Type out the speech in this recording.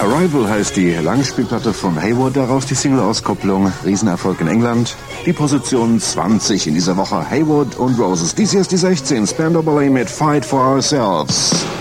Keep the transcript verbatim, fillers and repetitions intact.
Arrival heißt die Langspielplatte von Hayward, daraus die Single-Auskopplung, Riesenerfolg in England. Die Position zwanzig in dieser Woche, Hayward und Roses. Dies hier ist die sechzehn, Spandau Ballet mit Fight for Ourselves.